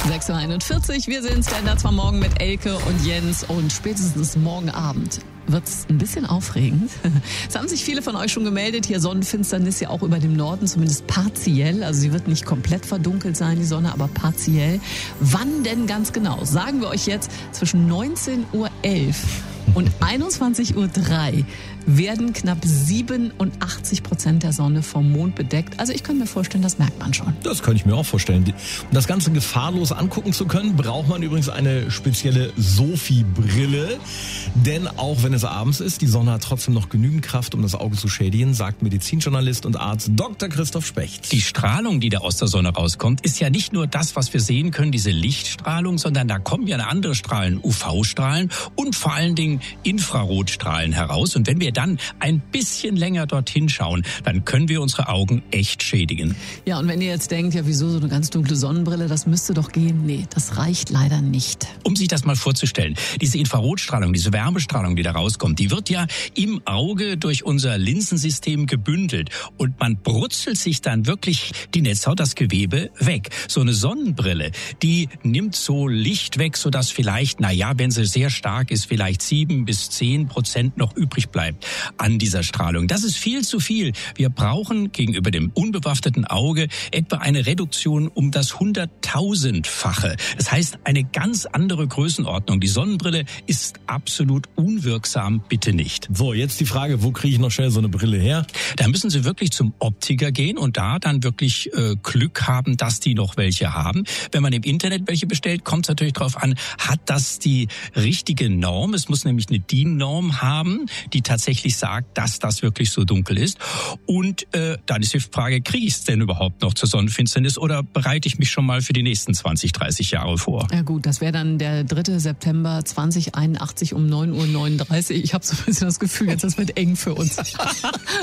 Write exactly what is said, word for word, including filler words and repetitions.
sechs Uhr einundvierzig, wir sind Standards vom Morgen mit Elke und Jens und spätestens morgen Abend wird's ein bisschen aufregend. Es haben sich viele von euch schon gemeldet, hier Sonnenfinsternis ja auch über dem Norden, zumindest partiell, also sie wird nicht komplett verdunkelt sein, die Sonne, aber partiell. Wann denn ganz genau? Sagen wir euch jetzt, zwischen neunzehn Uhr elf und einundzwanzig Uhr drei werden knapp siebenundachtzig Prozent der Sonne vom Mond bedeckt. Also ich kann mir vorstellen, das merkt man schon. Das kann ich mir auch vorstellen. Um das Ganze gefahrlos angucken zu können, braucht man übrigens eine spezielle Sophie-Brille. Denn auch wenn es abends ist, die Sonne hat trotzdem noch genügend Kraft, um das Auge zu schädigen, sagt Medizinjournalist und Arzt Doktor Christoph Specht. Die Strahlung, die da aus der Sonne rauskommt, ist ja nicht nur das, was wir sehen können, diese Lichtstrahlung, sondern da kommen ja andere Strahlen, U V-Strahlen und vor allen Dingen Infrarotstrahlen heraus. Und wenn wir dann ein bisschen länger dorthin schauen, dann können wir unsere Augen echt schädigen. Ja, und wenn ihr jetzt denkt, ja wieso so eine ganz dunkle Sonnenbrille, das müsste doch gehen. Nee, das reicht leider nicht. Um sich das mal vorzustellen, diese Infrarotstrahlung, diese Wärmestrahlung, die da rauskommt, die wird ja im Auge durch unser Linsensystem gebündelt und man brutzelt sich dann wirklich die Netzhaut, das Gewebe weg. So eine Sonnenbrille, die nimmt so Licht weg, sodass vielleicht, na ja, wenn sie sehr stark ist, vielleicht sieben bis zehn Prozent noch übrig bleibt an dieser Strahlung. Das ist viel zu viel. Wir brauchen gegenüber dem unbewaffneten Auge etwa eine Reduktion um das hunderttausendfache. Das heißt, eine ganz andere Größenordnung. Die Sonnenbrille ist absolut unwirksam, bitte nicht. So, jetzt die Frage, wo kriege ich noch schnell so eine Brille her? Da müssen Sie wirklich zum Optiker gehen und da dann wirklich äh, Glück haben, dass die noch welche haben. Wenn man im Internet welche bestellt, kommt es natürlich darauf an, hat das die richtige Norm? Es muss nämlich eine D I N-Norm haben, die tatsächlich sagt, dass das wirklich so dunkel ist. Und äh, dann ist die Frage, kriege ich es denn überhaupt noch zur Sonnenfinsternis oder bereite ich mich schon mal für die nächsten zwanzig, dreißig Jahre vor? Ja gut, das wäre dann der dritte September zweitausendeinundachtzig um neun Uhr neununddreißig. Ich habe so ein bisschen das Gefühl, jetzt das wird eng für uns.